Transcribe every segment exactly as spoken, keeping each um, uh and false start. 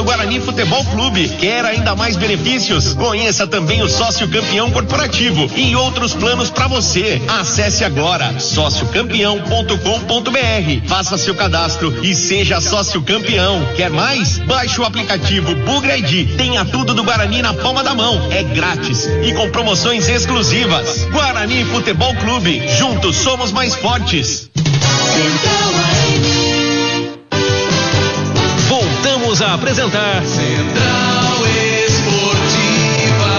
do Guarani Futebol Clube. Quer ainda mais benefícios? Conheça também o Sócio Campeão Corporativo e outros planos para você. Acesse agora sócio campeão ponto com ponto br. Faça seu cadastro e seja sócio campeão. Quer mais? Baixe o aplicativo Bugra I D. Tenha tudo do Guarani na palma da mão. É grátis e com promoções exclusivas. Guarani Futebol Clube. Juntos somos mais fortes. Voltamos a apresentar Central Esportiva.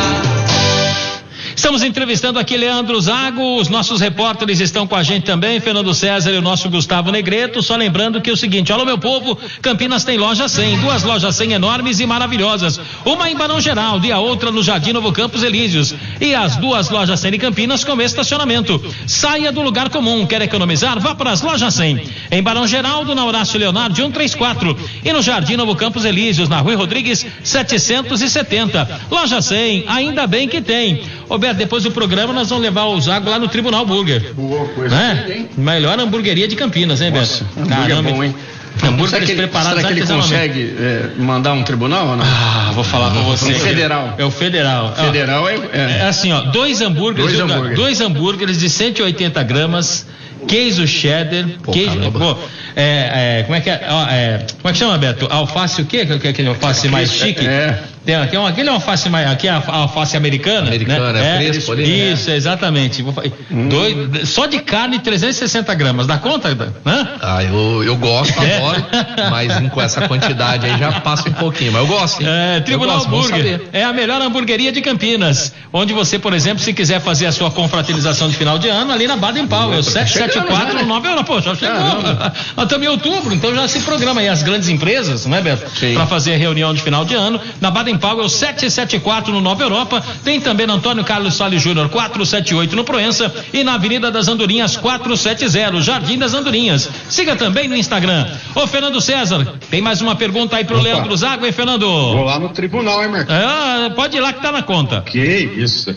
Estamos entrevistando aqui Leandro Zago, os nossos repórteres estão com a gente também, Fernando César e o nosso Gustavo Negreto. Só lembrando que é o seguinte: alô meu povo, Campinas tem loja cem, duas lojas cem enormes e maravilhosas, uma em Barão Geraldo e a outra no Jardim Novo Campos Elíseos, e as duas lojas cem em Campinas com estacionamento. Saia do lugar comum, quer economizar? Vá para as lojas cem, em Barão Geraldo, na Horácio Leonardo cento e trinta e quatro, e no Jardim Novo Campos Elíseos, na Rui Rodrigues setecentos e setenta. Loja cem, ainda bem que tem. Roberto, depois do programa nós vamos levar o Zago lá no Tribunal Burger. Boa coisa. Né? Melhor hamburgueria de Campinas, hein, Beto? Caramba, é bom, hein? Hambúrgueres preparados. Será que ele consegue é, mandar um tribunal ou não? Ah, vou falar com você. É federal. É o federal. Federal ó, é, é. É assim, ó, dois hambúrgueres, dois hambúrgueres, dois hambúrgueres de cento e oitenta gramas, queijo cheddar, pô, queijo, pô, é, é, como é que é, ó, é, como é que chama, Beto? Alface o quê? Que é aquele alface mais chique? É. Tem, tem uma, aquele alface mais, aqui é a alface americana, americana, né? É, fresco ali, isso, né? Exatamente. Hum. Dois, só de carne trezentos e sessenta gramas, dá conta? Né? Ah, eu, eu gosto, adoro, é. Mas com essa quantidade aí já passa um pouquinho, mas eu gosto, hein? É, Tribunal Burger é a melhor hamburgueria de Campinas, onde você, por exemplo, se quiser fazer a sua confraternização de final de ano, ali na Baden Powell, sete sete quatro nove, pô, já chegou. Nós estamos em outubro, então já se programa aí as grandes empresas, né, Beto? Para fazer a reunião de final de ano, na Baden Powell sete sete quatro no Nova Europa, tem também no Antônio Carlos Salles Júnior quatrocentos e setenta e oito no Proença e na Avenida das Andorinhas quatrocentos e setenta, Jardim das Andorinhas. Siga também no Instagram. Ô Fernando César, tem mais uma pergunta aí pro Opa. Leandro Zago, hein, Fernando? Vou lá no tribunal, hein, Marcos? Ah, pode ir lá que tá na conta. Que isso.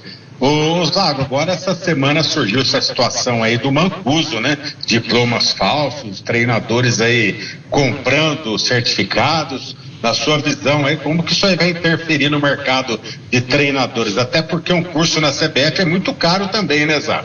Ô Zago, agora essa semana surgiu essa situação aí do Mancuso, né? Diplomas falsos, treinadores aí comprando certificados. Na sua visão aí, como que isso aí vai interferir no mercado de treinadores? Até porque um curso na C B F é muito caro também, né, Zago?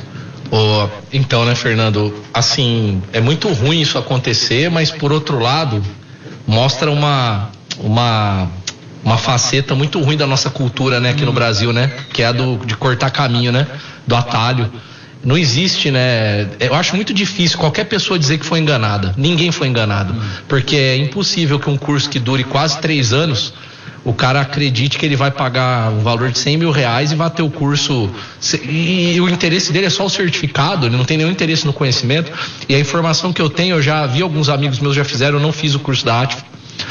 Oh, então, né, Fernando, assim, é muito ruim isso acontecer, mas por outro lado, mostra uma, uma, uma faceta muito ruim da nossa cultura, né, aqui no Brasil, né, que é a do, de cortar caminho, né, do atalho. Não existe, né? Eu acho muito difícil qualquer pessoa dizer que foi enganada. Ninguém foi enganado. Porque é impossível que um curso que dure quase três anos, o cara acredite que ele vai pagar um valor de cem mil reais e vai ter o curso. E, e o interesse dele é só o certificado, ele não tem nenhum interesse no conhecimento. E a informação que eu tenho, eu já vi alguns amigos meus já fizeram, eu não fiz o curso da A T F.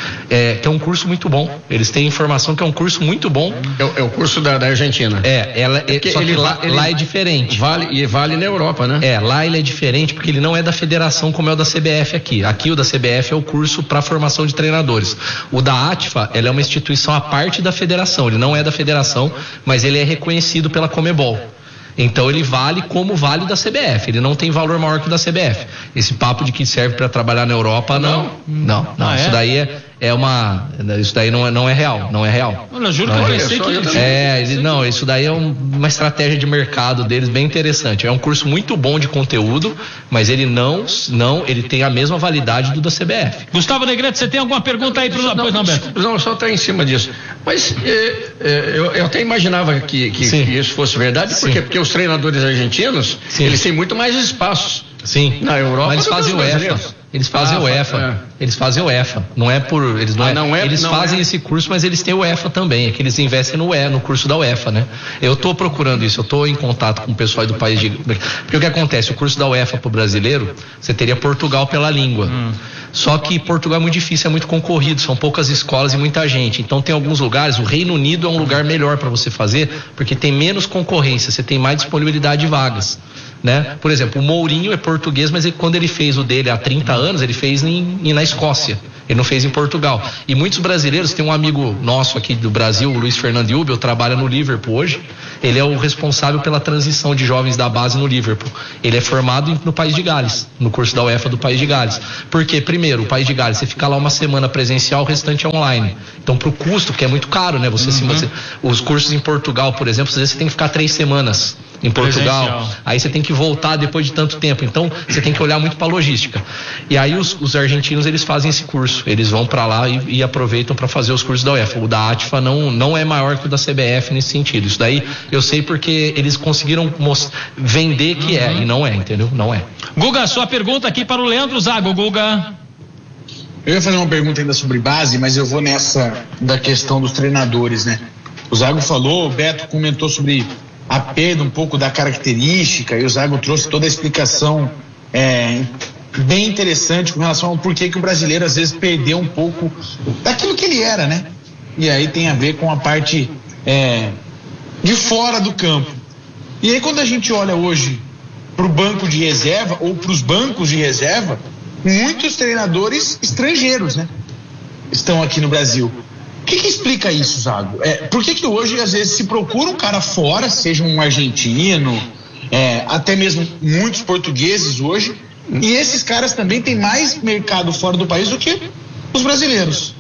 É, que é um curso muito bom. Eles têm informação que é um curso muito bom. É, é o curso da, da Argentina. É, ela é, só ele, que lá, ele, lá é diferente. Vale, e vale na Europa, né? É, lá ele é diferente porque ele não é da federação como é o da C B F aqui. Aqui o da C B F é o curso para formação de treinadores. O da A T F A, ela é uma instituição à parte da federação. Ele não é da federação, mas ele é reconhecido pela Comebol. Então ele vale como vale da C B F, ele não tem valor maior que o da C B F. Esse papo de que serve para trabalhar na Europa, não, não, não, ah, isso é? daí é, é uma, isso daí não é, não é real, não é real. Olha, juro que eu pensei que... É, ele, não, isso daí é um, uma estratégia de mercado deles bem interessante. É um curso muito bom de conteúdo, mas ele não, não, ele tem a mesma validade do da C B F. Gustavo Negreto, você tem alguma pergunta aí para o não, não, Beto? Não, só está em cima disso. Mas é, é, eu, eu até imaginava que, que, que isso fosse verdade, porque, porque os treinadores argentinos, Sim. eles têm muito mais espaços. Sim. Na Europa. Mas eles fazem o E F A. Eles fazem ah, o E F A. É. Eles fazem o E F A. Não é por. Eles não, ah, é, não é. Eles não fazem é. esse curso, mas eles têm o E F A também. É que eles investem no, e, no curso da U E F A, né? Eu estou procurando isso. Eu estou em contato com o pessoal do país de. Porque o que acontece? O curso da U E F A para o brasileiro, você teria Portugal pela língua. Hum. Só que Portugal é muito difícil, é muito concorrido. São poucas escolas e muita gente. Então tem alguns lugares. O Reino Unido é um lugar melhor para você fazer, porque tem menos concorrência. Você tem mais disponibilidade de vagas. né? Por exemplo, o Mourinho é português, mas ele, quando ele fez o dele há trinta anos, ele fez em, em, na Escócia. Ele não fez em Portugal. E muitos brasileiros, tem um amigo nosso aqui do Brasil, o Luiz Fernando Yubel, trabalha no Liverpool hoje. Ele é o responsável pela transição de jovens da base no Liverpool. Ele é formado no País de Gales, no curso da UEFA do País de Gales. Porque, primeiro, o País de Gales, você fica lá uma semana presencial, o restante é online. Então, pro custo, porque é muito caro, né? Você, uhum. se, os cursos em Portugal, por exemplo, às vezes você tem que ficar três semanas em Portugal, presencial. Aí você tem que voltar depois de tanto tempo, então você tem que olhar muito para logística. E aí os, os argentinos, eles fazem esse curso, eles vão para lá e, e aproveitam para fazer os cursos da UEFA. O da A T F A não, não é maior que o da C B F nesse sentido. Isso daí eu sei porque eles conseguiram most- vender que uhum. é, e não é, entendeu? Não é. Guga, sua pergunta aqui para o Leandro Zago, Guga. Eu ia fazer uma pergunta ainda sobre base, mas eu vou nessa da questão dos treinadores, né? O Zago falou, o Beto comentou sobre a perda um pouco da característica, e o Zago trouxe toda a explicação é, bem interessante com relação ao porquê que o brasileiro às vezes perdeu um pouco daquilo que ele era, né? E aí tem a ver com a parte é, de fora do campo. E aí quando a gente olha hoje para o banco de reserva ou para os bancos de reserva, muitos treinadores estrangeiros, né, estão aqui no Brasil. O que que explica isso, Zago? É, por que que hoje, às vezes, se procura um cara fora, seja um argentino, é, até mesmo muitos portugueses hoje, e esses caras também têm mais mercado fora do país do que os brasileiros?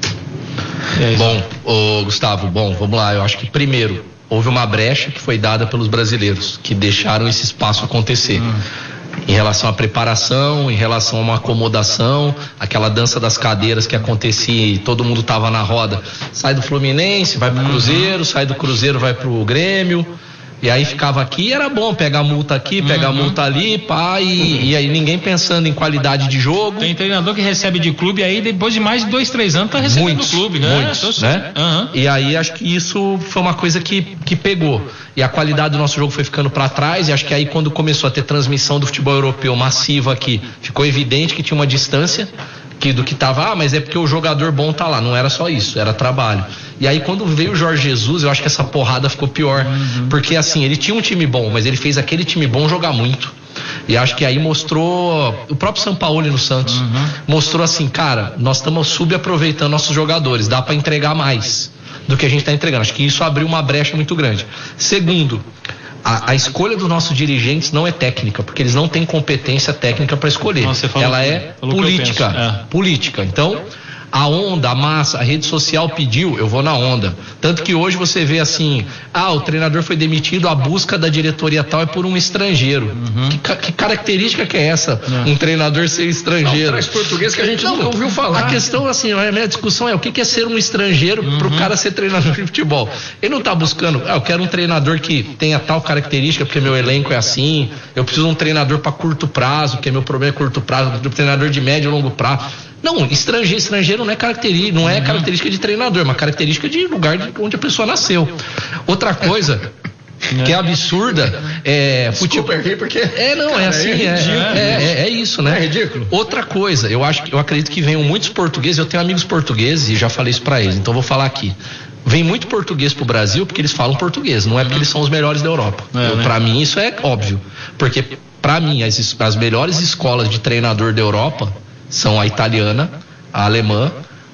É, bom, ô, Gustavo, bom, vamos lá. Eu acho que, primeiro, houve uma brecha que foi dada pelos brasileiros, que deixaram esse espaço acontecer. Hum. Em relação à preparação, em relação a uma acomodação, aquela dança das cadeiras que acontecia e todo mundo tava na roda. Sai do Fluminense, vai pro Cruzeiro, sai do Cruzeiro, vai pro Grêmio. E aí ficava aqui, era bom pegar a multa aqui, pegar a multa ali, pá, e, e aí ninguém pensando em qualidade de jogo. Tem treinador que recebe de clube aí, depois de mais de dois, três anos tá recebendo muitos, do clube, né? Muitos, né? Uhum. E aí acho que isso foi uma coisa que, que pegou. E a qualidade do nosso jogo foi ficando para trás, e acho que aí quando começou a ter transmissão do futebol europeu massiva aqui, ficou evidente que tinha uma distância que do que tava, ah, mas é porque o jogador bom tá lá. Não era só isso, era trabalho. E aí quando veio o Jorge Jesus, eu acho que essa porrada ficou pior, uhum. porque assim, ele tinha um time bom, mas ele fez aquele time bom jogar muito. E acho que aí mostrou, o próprio Sampaoli no Santos, uhum. mostrou assim, cara, nós estamos subaproveitando nossos jogadores, dá para entregar mais do que a gente tá entregando. Acho que isso abriu uma brecha muito grande. Segundo, A, a escolha dos nossos dirigentes não é técnica, porque eles não têm competência técnica para escolher. Nossa, ela é política, é. política. Então, a onda, a massa, a rede social pediu, eu vou na onda. Tanto que hoje você vê assim, ah, o treinador foi demitido, a busca da diretoria tal é por um estrangeiro. Uhum. Que, que característica que é essa? É. Um treinador ser estrangeiro? Não, traz português que a gente não, nunca ouviu falar. A questão, assim, a minha discussão é o que é ser um estrangeiro uhum. pro cara ser treinador de futebol. Ele não tá buscando, ah, eu quero um treinador que tenha tal característica, porque meu elenco é assim, eu preciso de um treinador para curto prazo, porque meu problema é curto prazo, um treinador de médio e longo prazo. Não, estrangeiro, estrangeiro não é característica, não é característica de treinador, é uma característica de lugar de onde a pessoa nasceu. Outra coisa que é absurda é futebol. Desculpa, porque é não é assim, é, é, é, é isso, né? É ridículo. Outra coisa, eu acho que eu acredito que venham muitos portugueses, eu tenho amigos portugueses e já falei isso pra eles, então vou falar aqui. Vem muito português pro Brasil porque eles falam português, não é porque eles são os melhores da Europa. É, eu, né? Pra mim isso é óbvio, porque pra mim as, as melhores escolas de treinador da Europa são a italiana, a alemã,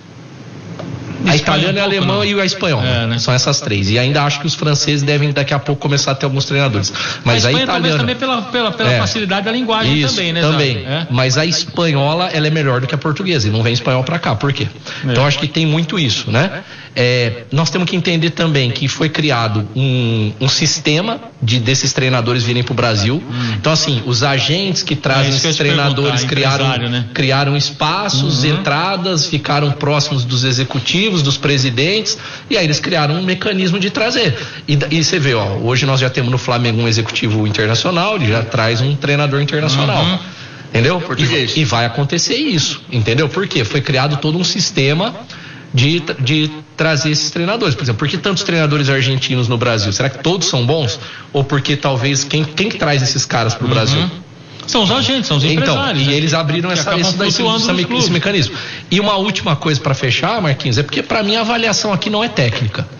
a italiana, a alemã e a espanhola. É, né? São essas três. E ainda acho que os franceses devem daqui a pouco começar a ter alguns treinadores. Mas a, Espanha, a italiana também pela, pela, pela é, facilidade da linguagem isso, também, né? Também. É. Mas a espanhola, ela é melhor do que a portuguesa e não vem espanhol pra cá. Por quê? É. Então acho que tem muito isso, né? É, nós temos que entender também que foi criado um, um sistema de desses treinadores virem pro Brasil. Hum. Então assim, os agentes que trazem é esses treinadores criaram, né? criaram espaços, uhum. entradas, ficaram próximos dos executivos, dos presidentes, e aí eles criaram um mecanismo de trazer. E, e você vê, ó, hoje nós já temos no Flamengo um executivo internacional, ele já traz um treinador internacional. Uhum. Entendeu? Português. E, e vai acontecer isso, entendeu? Por quê? Foi criado todo um sistema de, de trazer esses treinadores. Por exemplo, por que tantos treinadores argentinos no Brasil? Será que todos são bons? Ou porque talvez quem, quem que traz esses caras pro uhum. Brasil? São os agentes, são os empresários. Então, e eles abriram essa, esse, esse, esse, esse mecanismo. E uma última coisa para fechar, Marquinhos, é porque para mim a avaliação aqui não é técnica.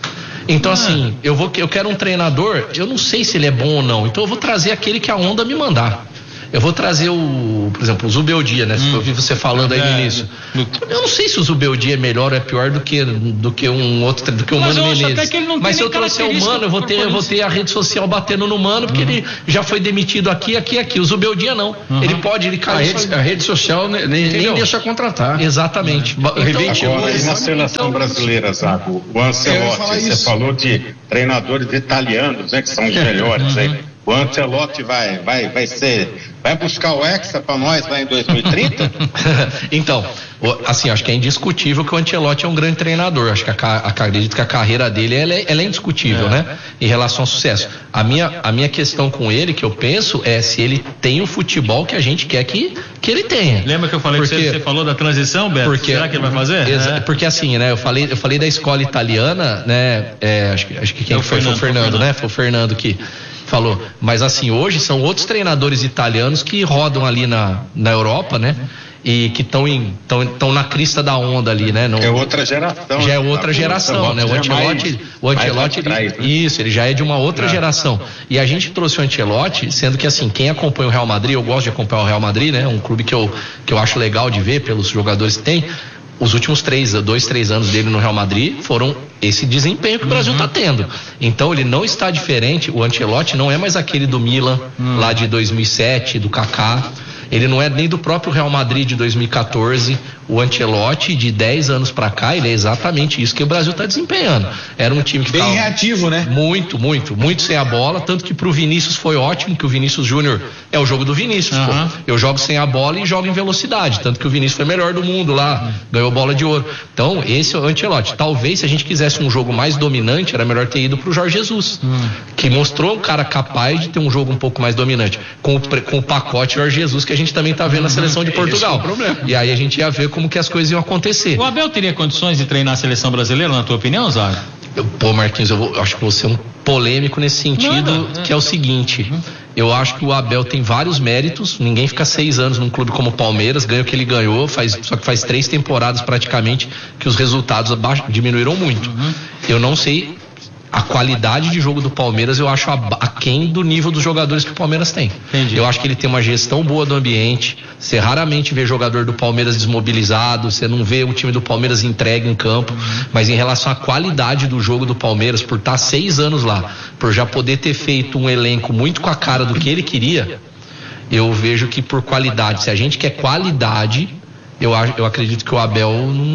Então, ah. assim, eu, vou, eu quero um treinador, eu não sei se ele é bom ou não, então eu vou trazer aquele que a onda me mandar. Eu vou trazer o, por exemplo, o Zubeldia, né? Hum. Eu vi você falando aí no início. Eu não sei se o Zubeldia é melhor ou é pior do que, do que um outro, do que o Mano Menezes. Mas se eu trouxer o Mano, eu vou ter, eu vou ter a rede social batendo no Mano, porque uhum. ele já foi demitido aqui, aqui, aqui. O Zubeldia não. Uhum. Ele pode, ele cai. A rede, a rede social nem, nem deixa contratar. Exatamente. Então, agora, e na seleção então, brasileira, Zago, o Ancelotti, você isso. falou de treinadores italianos, né? Que são os melhores uhum. aí. O Ancelotti vai, vai, vai ser, vai buscar o Hexa para nós lá em dois mil e trinta? Então, assim, acho que é indiscutível que o Ancelotti é um grande treinador. Acho que a, acredito que a carreira dele ela é, ela é indiscutível, é. né? Em relação ao sucesso. A minha, a minha questão com ele, que eu penso, é se ele tem o futebol que a gente quer que, que ele tenha. Lembra que eu falei porque, que você, você falou da transição, Beto? Porque, Será que ele vai fazer? Exa, é. Porque assim, né? Eu falei, eu falei da escola italiana, né? É, acho, acho que quem foi, foi o Fernando, Fernando, né? Foi o Fernando que falou, mas assim, hoje são outros treinadores italianos que rodam ali na, na Europa, né? E que estão estão na crista da onda ali, né? No, é outra geração. Já é outra geração, né? O Ancelotti, o Ancelotti ele, isso, ele já é de uma outra é. geração. E a gente trouxe o Ancelotti, sendo que assim, quem acompanha o Real Madrid, eu gosto de acompanhar o Real Madrid, né? Um clube que eu, que eu acho legal de ver pelos jogadores que tem. Os últimos três, dois, três anos dele no Real Madrid foram esse desempenho que o Brasil está uhum. tendo. Então ele não está diferente. O Ancelotti não é mais aquele do Milan, uhum. lá de dois mil e sete, do Kaká. Ele não é nem do próprio Real Madrid de dois mil e quatorze. O Ancelotti, de dez anos para cá, ele é exatamente isso que o Brasil está desempenhando. Era um time que bem tava reativo, né? Muito, muito, muito sem a bola, tanto que pro Vinícius foi ótimo, que o Vinícius Júnior é o jogo do Vinícius, uhum. pô. Eu jogo sem a bola e jogo em velocidade, tanto que o Vinícius foi o melhor do mundo lá, uhum. ganhou bola de ouro. Então, esse é o Ancelotti. Talvez, se a gente quisesse um jogo mais dominante, era melhor ter ido pro Jorge Jesus, uhum. que mostrou um cara capaz de ter um jogo um pouco mais dominante, com o, com o pacote Jorge Jesus, que a gente também tá vendo na seleção de Portugal. Esse é o problema. E aí a gente ia ver como que as coisas iam acontecer. O Abel teria condições de treinar a seleção brasileira, na tua opinião, Zago? Eu, pô, Marquinhos, eu, vou, eu acho que vou ser um polêmico nesse sentido, não, não, que é o seguinte, eu acho que o Abel tem vários méritos, ninguém fica seis anos num clube como o Palmeiras, ganha o que ele ganhou, faz, só que faz três temporadas praticamente que os resultados abaixo, diminuíram muito. Uhum. Eu não sei a qualidade de jogo do Palmeiras, eu acho aquém do nível dos jogadores que o Palmeiras tem. Entendi. Eu acho que ele tem uma gestão boa do ambiente, você raramente vê jogador do Palmeiras desmobilizado, você não vê o time do Palmeiras entregue em campo, uhum. mas em relação à qualidade do jogo do Palmeiras, por estar seis anos lá, por já poder ter feito um elenco muito com a cara do que ele queria, eu vejo que por qualidade, se a gente quer qualidade, Eu, eu acredito que o Abel,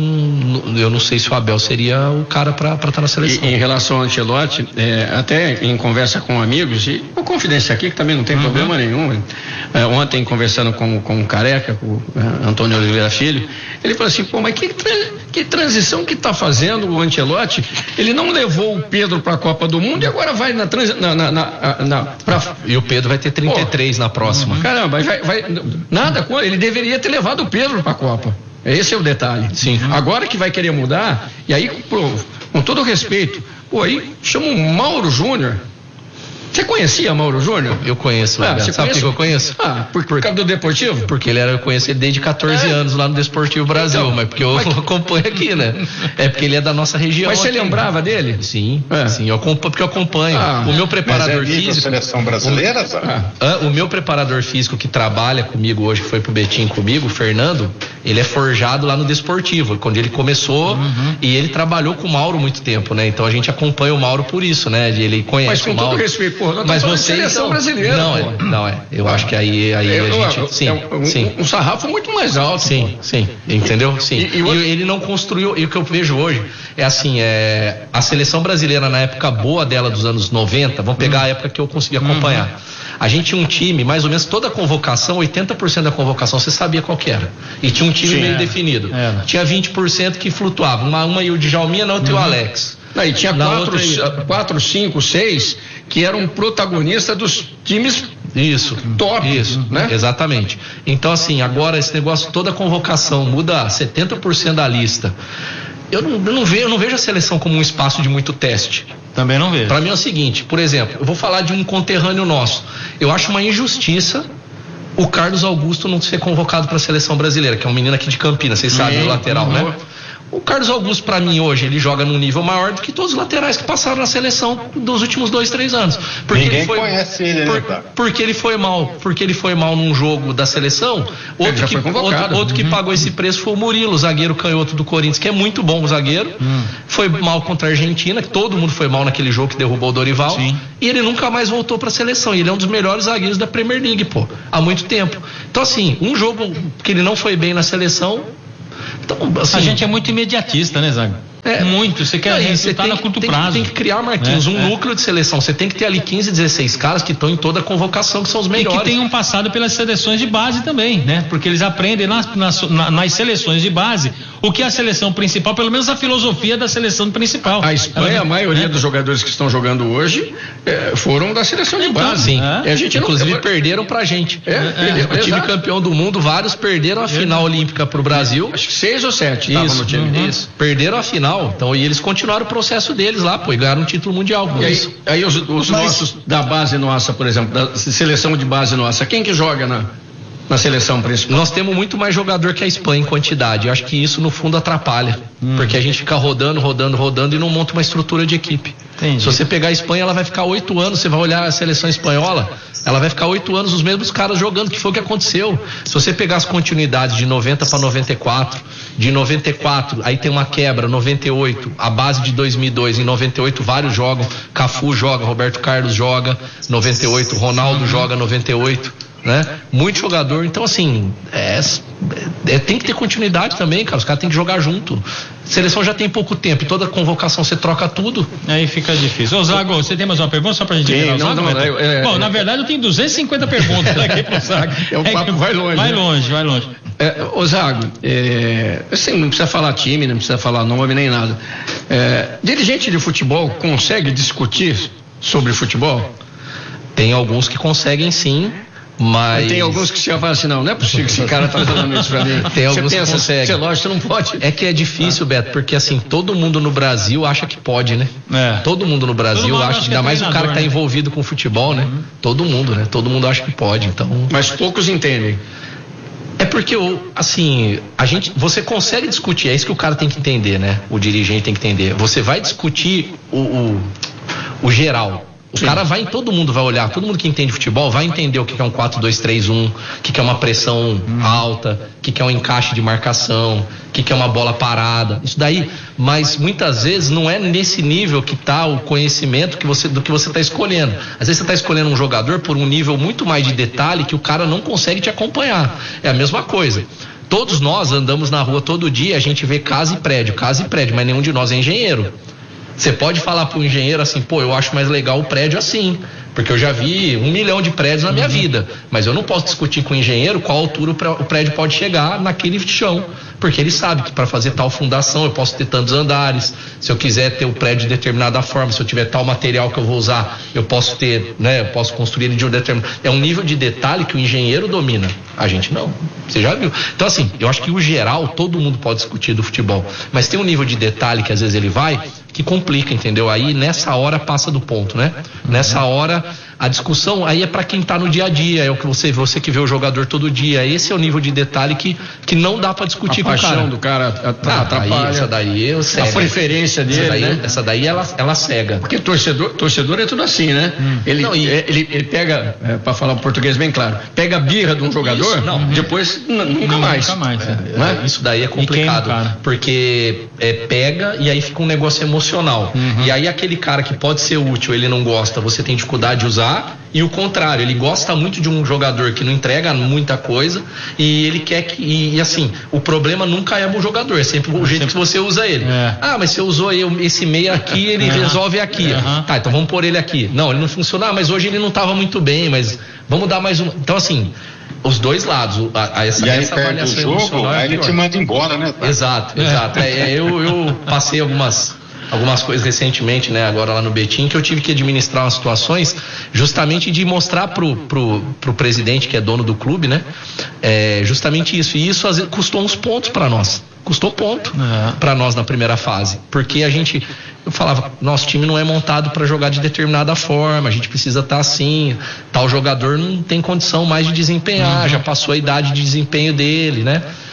não, eu não sei se o Abel seria o cara para estar na seleção. E, em relação ao Ancelotti, é, até em conversa com amigos, e com confidência aqui, que também não tem uhum. problema nenhum. É, ontem, conversando com, com o Careca, com o é, Antônio Oliveira Filho, ele falou assim, pô, mas que, que transição que está fazendo o Ancelotti? Ele não levou o Pedro para a Copa do Mundo e agora vai na transição. Na, na, na, na, pra... E o Pedro vai ter trinta e três pô, na próxima. Caramba, vai, vai, nada, ele deveria ter levado o Pedro para a Copa. Esse é o detalhe. Sim. Agora que vai querer mudar, e aí, pô, com todo respeito, pô, aí chama o Mauro Júnior. Você conhecia Mauro Júnior? Eu conheço, ah, você sabe por que eu conheço? Ah, por, por causa do Deportivo? Porque ele era, eu conheço ele desde catorze é. anos lá no Desportivo Brasil, então, mas porque eu mas... acompanho aqui, né? É porque ele é da nossa região. Mas você aqui, lembrava dele? Sim, é. sim, eu acompanho, porque eu acompanho. Ah, o meu preparador mas é físico. Seleção brasileira, o, ah, o meu preparador físico que trabalha comigo hoje, que foi pro Betim comigo, o Fernando, ele é forjado lá no Desportivo, quando ele começou, uhum. e ele trabalhou com o Mauro muito tempo, né? Então a gente acompanha o Mauro por isso, né? Ele conhece mas com o Mauro. Todo respeito, porra, mas você seleção brasileira. Não é, não é. Eu ah, acho que aí, aí eu, a gente. Sim, é um, sim. Um sarrafo muito mais alto. Sim, pô. sim. Entendeu? Sim. E, e, e ele não construiu. E o que eu vejo hoje é assim: é, a seleção brasileira, na época boa dela dos anos noventa, vamos pegar hum. a época que eu consegui acompanhar. Hum. A gente tinha um time, mais ou menos toda a convocação, oitenta por cento da convocação você sabia qual que era. E tinha um time sim, meio é. definido. É. Tinha vinte por cento que flutuava. Uma, uma e o Djalminha, na outra e o Alex. Não, e tinha quatro, outra... quatro, cinco, seis que eram protagonistas dos times isso, top, isso, né? Exatamente. Então assim, agora esse negócio, toda a convocação muda setenta por cento da lista. Eu não, eu não vejo, eu não vejo a seleção como um espaço de muito teste. Também não vejo. Para mim é o seguinte, por exemplo, eu vou falar de um conterrâneo nosso. Eu acho uma injustiça o Carlos Augusto não ser convocado para a seleção brasileira, que é um menino aqui de Campinas, vocês sabem, o lateral, né? O Carlos Augusto, para mim, hoje, ele joga num nível maior do que todos os laterais que passaram na seleção dos últimos dois, três anos. Porque Ninguém ele foi, conhece ele, por, né, tá? Porque ele foi mal, porque ele foi mal num jogo da seleção. Outro, que, outro, outro uhum. que pagou esse preço foi o Murilo, o zagueiro canhoto do Corinthians, que é muito bom o zagueiro. Hum. Foi mal contra a Argentina, que todo mundo foi mal naquele jogo que derrubou o Dorival. Sim. E ele nunca mais voltou pra seleção. E ele é um dos melhores zagueiros da Premier League, pô, há muito tempo. Então, assim, um jogo que ele não foi bem na seleção. Então, assim, a gente é muito imediatista, né, Zago? É, muito, você quer resultar a curto tem, prazo. Tem que criar, Marquinhos, é, um é. núcleo de seleção. Você tem que ter ali quinze, dezesseis caras que estão em toda a convocação, que são os melhores. E que tenham passado pelas seleções de base também, né? Porque eles aprendem nas, nas, nas seleções de base o que é a seleção principal, pelo menos a filosofia da seleção principal. A Espanha, a maioria é. dos jogadores que estão jogando hoje é, foram da seleção de então, base. Sim. É. A gente, inclusive, não... perderam pra gente. É, é, o time campeão do mundo, vários perderam a final olímpica pro Brasil. Acho que seis ou sete estavam no time. Uhum. Isso. Perderam a final. Então, e eles continuaram o processo deles lá, pô, e ganharam um título mundial. E aí, aí os, os Mas... nossos da base nossa, por exemplo, da seleção de base nossa, quem que joga na, na seleção principal? Nós temos muito mais jogador que a Espanha em quantidade. Eu acho que isso no fundo atrapalha, hum. porque a gente fica rodando, rodando, rodando e não monta uma estrutura de equipe. Entendi. Se você pegar a Espanha, ela vai ficar oito anos, você vai olhar a seleção espanhola, ela vai ficar oito anos os mesmos caras jogando, que foi o que aconteceu. Se você pegar as continuidades de noventa para noventa e quatro, de noventa e quatro, aí tem uma quebra, noventa e oito, a base de dois mil e dois, em noventa e oito vários jogam, Cafu joga, Roberto Carlos joga, noventa e oito, Ronaldo joga, noventa e oito, né? Muito jogador, então assim, é, é, tem que ter continuidade também, cara, os caras têm que jogar junto. Seleção já tem pouco tempo, e toda convocação você troca tudo. Aí fica difícil. Ô Zago, você tem mais uma pergunta só pra gente ver? Não, não, é, é, Bom, é, na verdade eu tenho duzentas e cinquenta perguntas aqui pro Zago. É, o papo é, vai longe. Vai né? longe, vai longe. É, ô Zago, é, assim, não precisa falar time, não precisa falar nome nem nada. É, dirigente de futebol consegue discutir sobre futebol? Tem alguns que conseguem sim. Mas... Tem alguns que se falam assim, não, não é possível que esse cara tá falando isso pra mim. Tem alguns você pensa, que conseguem. Você, lógico, você não pode. É que é difícil, ah. Beto, porque assim, todo mundo no Brasil acha que pode, né? É. Todo mundo no Brasil acha, ainda é mais o cara que tá né? envolvido com futebol, né? Uhum. Todo mundo, né? Todo mundo acha que pode, então... Mas poucos entendem. É porque, assim, a gente, você consegue discutir, é isso que o cara tem que entender, né? O dirigente tem que entender. Você vai discutir o, o, o geral. O Sim. cara vai, todo mundo vai olhar, todo mundo que entende futebol vai entender o que é um quatro dois três um, o que é uma pressão hum. alta, o que é um encaixe de marcação, o que é uma bola parada, isso daí, mas muitas vezes não é nesse nível que está o conhecimento que você, do que você está escolhendo. Às vezes você está escolhendo um jogador por um nível muito mais de detalhe que o cara não consegue te acompanhar. É a mesma coisa. Todos nós andamos na rua todo dia, a gente vê casa e prédio, casa e prédio, mas nenhum de nós é engenheiro. Você pode falar para o engenheiro assim, pô, eu acho mais legal o prédio assim, porque eu já vi um milhão de prédios na minha uhum. vida, mas eu não posso discutir com o engenheiro qual altura o prédio pode chegar naquele chão, porque ele sabe que para fazer tal fundação eu posso ter tantos andares, se eu quiser ter o prédio de determinada forma, se eu tiver tal material que eu vou usar, eu posso ter, né, eu posso construir ele de um determinado... É um nível de detalhe que o engenheiro domina, a gente não, você já viu. Então assim, eu acho que o geral, todo mundo pode discutir do futebol, mas tem um nível de detalhe que às vezes ele vai, que complica, entendeu? Aí nessa hora passa do ponto, né? Nessa hora a discussão aí é para quem tá no dia a dia, é o que você vê, você que vê o jogador todo dia. Esse é o nível de detalhe que, que não dá para discutir a com o cara. A paixão do cara atrapalha. Ah, essa daí eu cega. A preferência dele, essa daí, né? Essa daí ela, ela cega. Porque torcedor, torcedor é tudo assim, né? Hum. Ele, não, e... ele, ele pega, é, para falar o português bem claro, pega a birra de um jogador, isso, não, depois n- nunca mais. Nunca mais. É, é, isso daí é complicado, porque é, pega e aí fica um negócio emocional. Uhum. E aí aquele cara que pode ser útil, ele não gosta, você tem dificuldade de usar, e o contrário, ele gosta muito de um jogador que não entrega muita coisa e ele quer que, e, e assim, o problema nunca é o jogador, é sempre o jeito sempre... que você usa ele. É. Ah, mas você usou eu, esse meia aqui, ele uhum. resolve aqui. Uhum. Tá, então vamos pôr ele aqui. Não, ele não funciona, ah, mas hoje ele não estava muito bem, mas vamos dar mais um. Então assim, os dois lados, a, a essa, e aí essa perde o jogo, aí ele te manda embora, né? Tá? Exato, exato. É. É, eu, eu passei algumas algumas coisas recentemente, né, agora lá no Betim, que eu tive que administrar umas situações justamente de mostrar pro, pro, pro presidente, que é dono do clube, né, é, justamente isso, e isso às vezes custou uns pontos para nós, custou ponto é. para nós na primeira fase, porque a gente, eu falava, nosso time não é montado para jogar de determinada forma, a gente precisa estar tá assim, tal jogador não tem condição mais de desempenhar, uhum. já passou a idade de desempenho dele, né.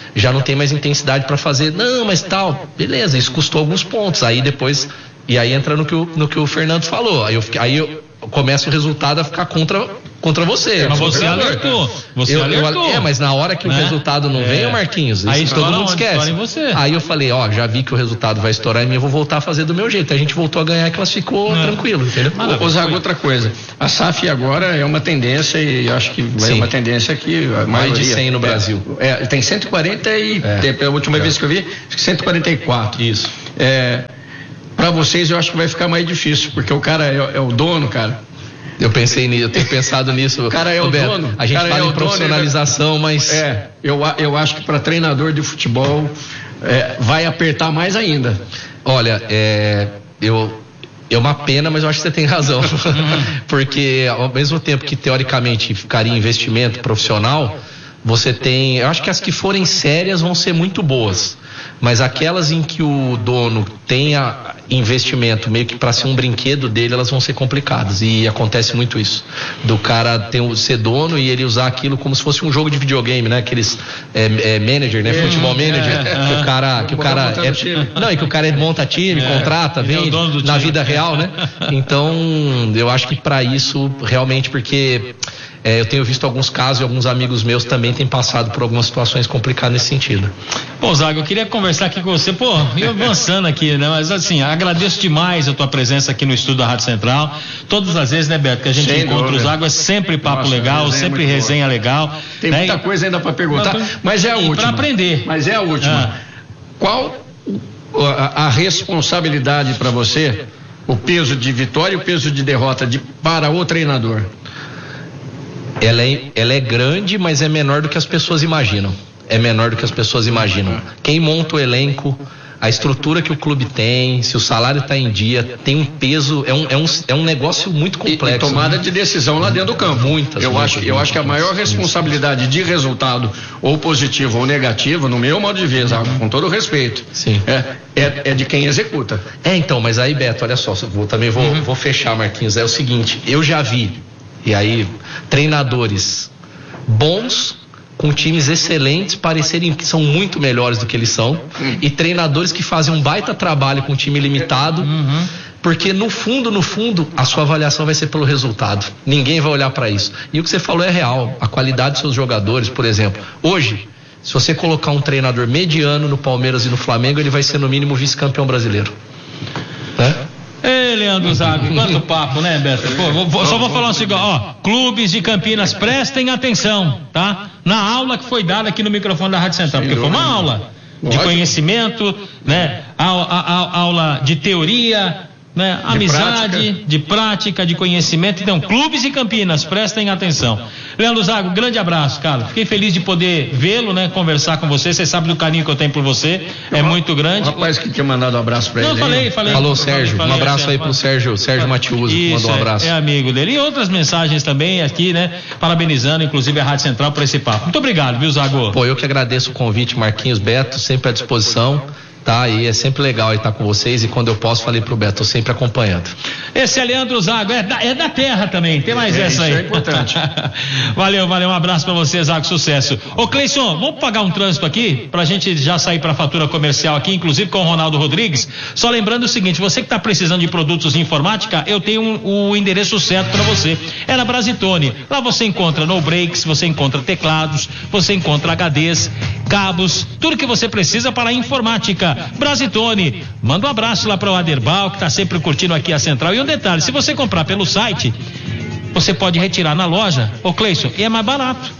já não tem mais intensidade para fazer, não, mas tal, beleza, isso custou alguns pontos, aí depois, e aí entra no que o, no que o Fernando falou, aí eu, aí eu começa o resultado a ficar contra, contra você. Mas você alertou, você eu, alertou. Eu, é, mas na hora que né? o resultado não é. vem, o Marquinhos, isso aí todo mundo onde? esquece. Você. Aí eu falei, ó, já vi que o resultado vai estourar em mim, eu vou voltar a fazer do meu jeito. A gente voltou a ganhar e classificou é. tranquilo, entendeu? Ô, Zago, outra coisa, a S A F agora é uma tendência e acho que vai uma tendência aqui, a mais de cem no é, Brasil. É, tem cento e quarenta e é. a última é. vez que eu vi, cento e quarenta e quatro. Isso. É, para vocês eu acho que vai ficar mais difícil, porque o cara é, é o dono, cara. Eu pensei nisso, eu tenho pensado nisso. O cara é o Roberto, dono. A gente cara fala é em profissionalização, dono, mas. É, eu, eu acho que para treinador de futebol é, vai apertar mais ainda. Olha, é, eu, é uma pena, mas eu acho que você tem razão. Porque ao mesmo tempo que teoricamente ficaria investimento profissional, você tem. Eu acho que as que forem sérias vão ser muito boas. Mas aquelas em que o dono tenha investimento meio que para ser um brinquedo dele, elas vão ser complicadas. E acontece muito isso. Do cara ter, ser dono e ele usar aquilo como se fosse um jogo de videogame, né? Aqueles é, é, manager, né? É, Futebol manager. É, é, que o cara. Que o cara é, não, e que o cara monta time, é, contrata, vende é na vida real, né? Então, eu acho que para isso, realmente, porque. É, eu tenho visto alguns casos e alguns amigos meus também têm passado por algumas situações complicadas nesse sentido. Bom, Zago, eu queria conversar aqui com você, pô, eu avançando aqui, né? Mas assim, agradeço demais a tua presença aqui no estúdio da Rádio Central. Todas as vezes, né, Beto, que a gente Sem encontra dúvida. o Zago, é sempre papo Nossa, legal, resenha sempre resenha boa. legal. Tem né? muita coisa ainda para perguntar, mas, mas é a última. Para aprender. Mas é a última. Ah. Qual a, a responsabilidade para você, o peso de vitória e o peso de derrota de, para o treinador? Ela é, ela é grande, mas é menor do que as pessoas imaginam. É menor do que as pessoas imaginam. Quem monta o elenco, a estrutura que o clube tem, se o salário está em dia, tem um peso, é um, é um, é um negócio muito complexo. E, e tomada né? de decisão lá dentro do campo. Muitas, eu muitas, acho, muitas, eu acho que a maior responsabilidade de resultado, ou positivo ou negativo, no meu modo de ver, Zago, com todo o respeito, Sim. É, é, é de quem executa. É, então, mas aí, Beto, olha só, vou, também vou, uhum. vou fechar, Marquinhos, é o seguinte, eu já vi, e aí, treinadores bons, com times excelentes, parecerem que são muito melhores do que eles são, uhum. e treinadores que fazem um baita trabalho com time limitado, uhum. porque no fundo, no fundo, a sua avaliação vai ser pelo resultado. Ninguém vai olhar para isso. E o que você falou é real. A qualidade dos seus jogadores, por exemplo, hoje, se você colocar um treinador mediano no Palmeiras e no Flamengo, ele vai ser no mínimo vice-campeão brasileiro. Né? Ei, Leandro Zago, quanto papo, né, Beto? Pô, vou, vou, só vou falar o seguinte, ó, clubes de Campinas, prestem atenção, tá? Na aula que foi dada aqui no microfone da Rádio Central, porque foi uma aula de conhecimento, né? A, a, a, aula de teoria, né? Amizade, de prática. de prática, de conhecimento. Então, clubes de Campinas, prestem atenção. Leandro Zago, grande abraço, cara. Fiquei feliz de poder vê-lo, né? Conversar com você. Você sabe do carinho que eu tenho por você. É muito grande. O rapaz que tinha mandado um abraço pra Não, ele. Não, falei, falei. Falou, Sérgio. Falei, um abraço falei, aí pro Sérgio, Sérgio Matiuso, que mandou um abraço. É, é amigo dele. E outras mensagens também aqui, né? Parabenizando, inclusive, a Rádio Central por esse papo. Muito obrigado, viu, Zago? Pô, eu que agradeço o convite, Marquinhos, Beto, sempre à disposição. Tá, e é sempre legal estar com vocês, e quando eu posso, falei pro Beto, tô sempre acompanhando. Esse é Leandro Zago, é da, é da terra também, tem mais é, essa aí. Isso é importante. Valeu, valeu, um abraço pra você, Zago, sucesso. Ô Cleison, vamos pagar um trânsito aqui, pra gente já sair pra fatura comercial aqui, inclusive com o Ronaldo Rodrigues. Só lembrando o seguinte, você que tá precisando de produtos de informática, eu tenho um, o endereço certo pra você. É na Brasitone. Lá você encontra no breaks, você encontra teclados, você encontra H Ds, cabos, tudo que você precisa para a informática. Brasitone, manda um abraço lá para o Aderbal, que está sempre curtindo aqui a Central. E um detalhe, se você comprar pelo site, você pode retirar na loja, ô Cleison, e é mais barato.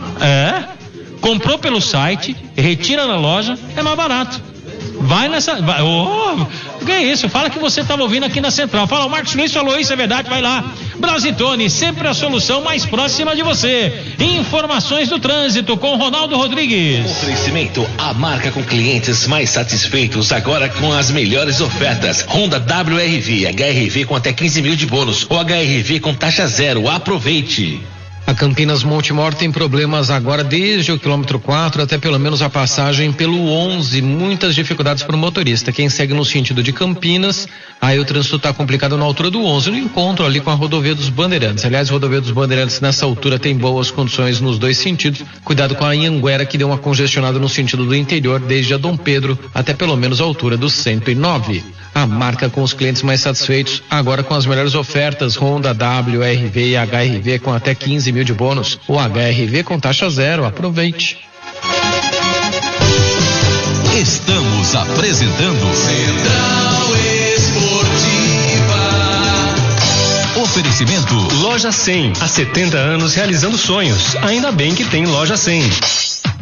É, comprou pelo site, retira na loja, é mais barato. Vai nessa, vai, oh, que é isso? Fala que você estava ouvindo aqui na Central. Fala, o Marcos Luiz falou isso, é verdade, vai lá. Brasitone, sempre a solução mais próxima de você. Informações do trânsito com Ronaldo Rodrigues. Oferecimento, a marca com clientes mais satisfeitos, agora com as melhores ofertas. Honda W R V, H R V com até quinze mil de bônus, ou H R V com taxa zero. Aproveite. A Campinas Montemor tem problemas agora desde o quilômetro quatro até pelo menos a passagem pelo onze, muitas dificuldades para o motorista. Quem segue no sentido de Campinas, aí o trânsito está complicado na altura do onze, no encontro ali com a rodovia dos Bandeirantes. Aliás, a rodovia dos Bandeirantes nessa altura tem boas condições nos dois sentidos. Cuidado com a Anhanguera, que deu uma congestionada no sentido do interior desde a Dom Pedro até pelo menos a altura do cento e nove. A marca com os clientes mais satisfeitos, agora com as melhores ofertas, Honda, W, R V e H R V com até quinze mil de bônus, ou H R V com taxa zero. Aproveite. Estamos apresentando Central Esportiva. Oferecimento Loja cem, há setenta anos realizando sonhos. Ainda bem que tem Loja cem.